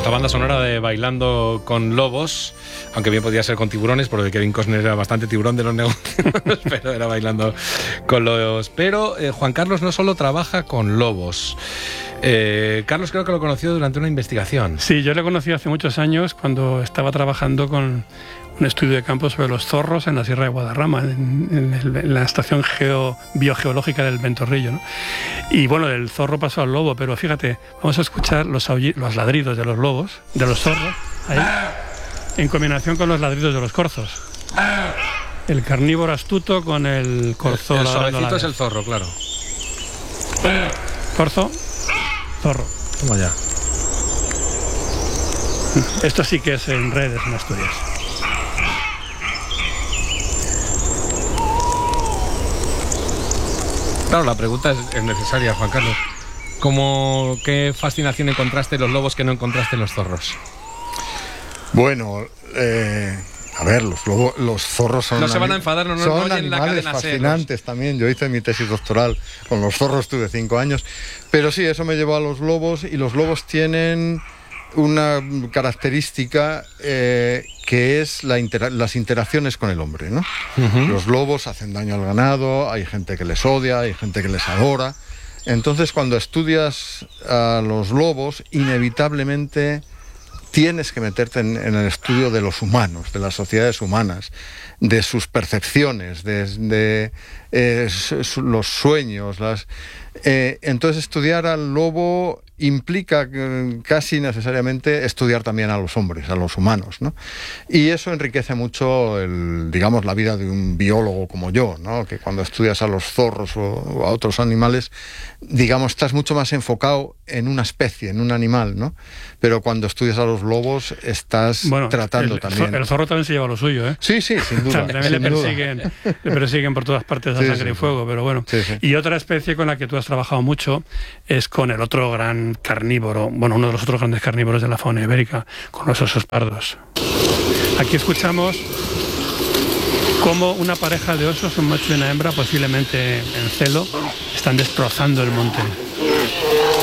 la banda sonora de Bailando con Lobos, aunque bien podía ser con tiburones, porque Kevin Costner era bastante tiburón de los negocios, pero era Bailando con Lobos. Pero Juan Carlos no solo trabaja con lobos. Carlos creo que lo conoció durante una investigación. Sí, yo le conocí hace muchos años cuando estaba trabajando con un estudio de campo sobre los zorros en la Sierra de Guadarrama, en la estación biogeológica del Ventorrillo, ¿no? Y bueno, el zorro pasó al lobo, pero fíjate, vamos a escuchar los ladridos de los lobos, de los zorros, ahí, en combinación con los ladridos de los corzos. El carnívoro astuto con el corzo. El suavecito es el zorro, claro. Corzo, zorro. Toma ya. Esto sí que es en redes en Asturias. Claro, la pregunta es necesaria, Juan Carlos. ¿Qué fascinación encontraste en los lobos que no encontraste en los zorros? Bueno, a ver, los zorros son... No se van a enfadar, no son oyen la animales cadena fascinantes también. Yo hice mi tesis doctoral con los zorros, tuve 5 años. Pero sí, eso me llevó a los lobos, y los lobos tienen una característica que es las interacciones con el hombre, ¿no? Uh-huh. Los lobos hacen daño al ganado, hay gente que les odia, hay gente que les adora. Entonces, cuando estudias a los lobos, inevitablemente tienes que meterte en el estudio de los humanos, de las sociedades humanas, de sus percepciones, de los sueños. Entonces, estudiar al lobo implica casi necesariamente estudiar también a los hombres, a los humanos, ¿no? Y eso enriquece mucho, la vida de un biólogo como yo, ¿no? Que cuando estudias a los zorros o a otros animales, estás mucho más enfocado en una especie, en un animal, ¿no? Pero cuando estudias a los lobos estás tratando también... El zorro también se lleva lo suyo, ¿eh? Sí, sin duda. También le persiguen por todas partes a sangre y fuego, pero bueno. Sí. Y otra especie con la que tú has trabajado mucho es con el otro gran carnívoro, uno de los otros grandes carnívoros de la fauna ibérica, con los osos pardos. Aquí escuchamos cómo una pareja de osos, un macho y una hembra, posiblemente en celo, están destrozando el monte.